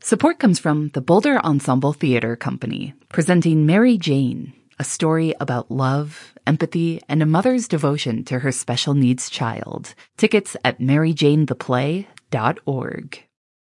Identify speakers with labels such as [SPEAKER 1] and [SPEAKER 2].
[SPEAKER 1] Support comes from the Boulder Ensemble Theater Company, presenting Mary Jane, a story about love, empathy, and a mother's devotion to her special needs child. Tickets at maryjanetheplay.org.